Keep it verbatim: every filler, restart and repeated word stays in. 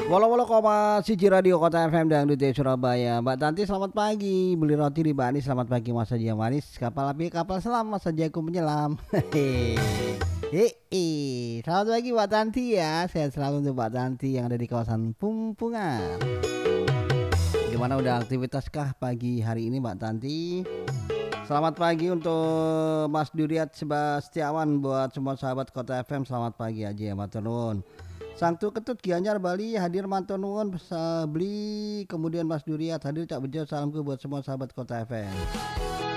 Walau-walau koma siji radio Kota F M Dangdut Jaya Surabaya. Mbak Tanti selamat pagi. Beli roti di Bani selamat pagi Mas Haji yang manis. Kapal api kapal selam Mas Haji aku menyelam. Hehehe. Hehehe. Selamat pagi Mbak Tanti ya. Sehat selalu untuk Mbak Tanti yang ada di kawasan Pumpungan. Gimana udah aktivitas kah pagi hari ini Mbak Tanti? Selamat pagi untuk Mas Duriat Sebastiawan buat semua sahabat Kota F M. Selamat pagi aja ya matur nuwun. Sangtu Ketut Gianyar Bali hadir matur nuwun bisa beli kemudian Mas Duriat hadir Cak Bejo salamku buat semua sahabat Kota F M.